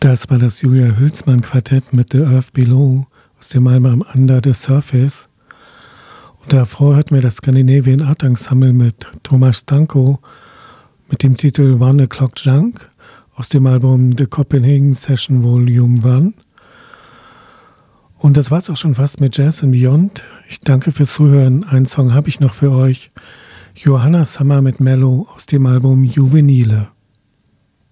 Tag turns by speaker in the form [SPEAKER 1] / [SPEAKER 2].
[SPEAKER 1] Das war das Julia Hülsmann Quartett mit The Earth Below aus dem Album Under the Surface. Und davor hörten wir das Scandinavian Art Ensemble mit Thomas Stanko mit dem Titel One O'Clock Junk aus dem Album The Copenhagen Session Volume 1. Und das war's auch schon fast mit Jazz and Beyond. Ich danke fürs Zuhören. Einen Song habe ich noch für euch. Johanna Summer mit Mellow aus dem Album Juvenile.